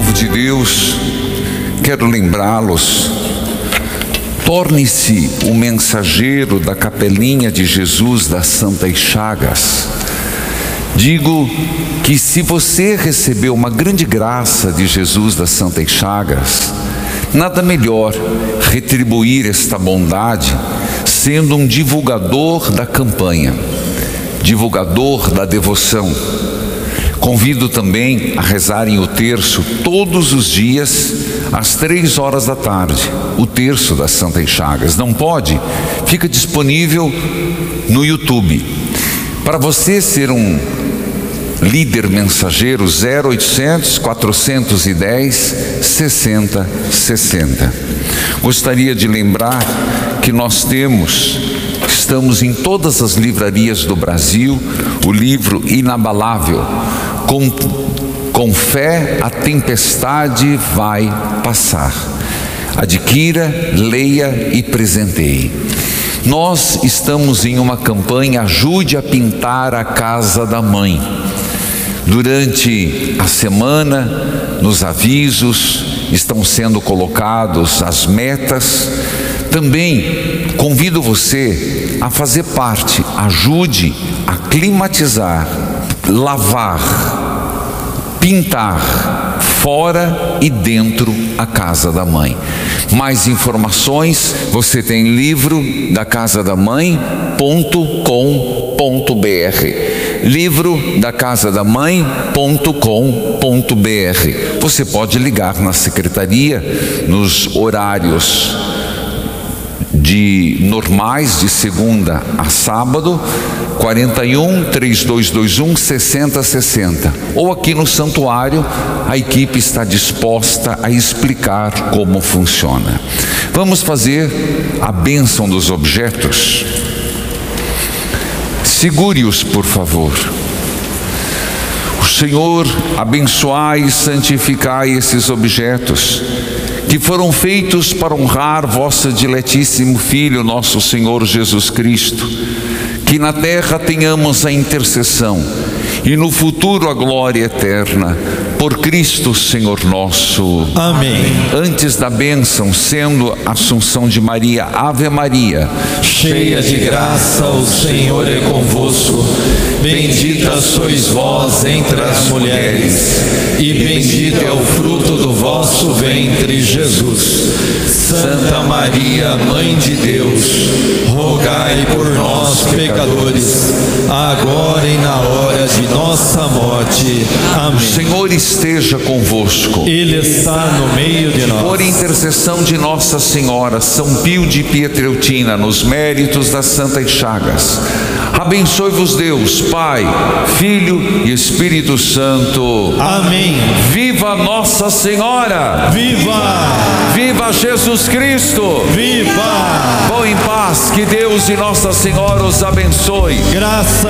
povo de Deus, quero lembrá-los, torne-se o mensageiro da capelinha de Jesus das Santas Chagas. Digo que se você recebeu uma grande graça de Jesus das Santas Chagas, nada melhor retribuir esta bondade sendo um divulgador da campanha, divulgador da devoção. Convido também a rezarem o terço todos os dias às 3 horas da tarde, o terço das Santas Chagas. Não pode? Fica disponível no YouTube. Para você ser um líder mensageiro, 0800 410 6060. Gostaria de lembrar que estamos em todas as livrarias do Brasil, o livro Inabalável, com fé a tempestade vai passar. Adquira, leia e presenteie. Nós estamos em uma campanha Ajude a Pintar a Casa da Mãe. Durante a semana, nos avisos, estão sendo colocados as metas. Também convido você a fazer parte, ajude a climatizar, lavar, pintar, fora e dentro a casa da mãe. Mais informações, você tem livro da casadamãe.com.br. livro da casadamãe.com.br. Você pode ligar na secretaria nos horários normais de segunda a sábado, 41 3221 6060, ou aqui no santuário a equipe está disposta a explicar como funciona. Vamos fazer a bênção dos objetos. Segure-os, por favor. O Senhor abençoai e santificai esses objetos que foram feitos para honrar vosso diletíssimo Filho, nosso Senhor Jesus Cristo. Que na terra tenhamos a intercessão e no futuro a glória eterna, por Cristo Senhor nosso. Amém. Antes da bênção, sendo a Assunção de Maria, Ave Maria, cheia de graça, o Senhor é convosco. Bendita sois vós entre as mulheres, e bendito é o fruto do vosso ventre, Jesus. Santa Maria, Mãe de Deus, rogai por nós, pecadores, agora e na hora de nossa morte. Amém. O Senhor esteja convosco. Ele está no meio de nós. Por intercessão de Nossa Senhora, São Pio de Pietreutina, nos méritos das Santas Chagas, abençoe-vos Deus, Pai, Filho e Espírito Santo. Amém. Viva Nossa Senhora! Viva! Viva Jesus Cristo! Viva! Vão em paz, que Deus e Nossa Senhora os abençoe. Graças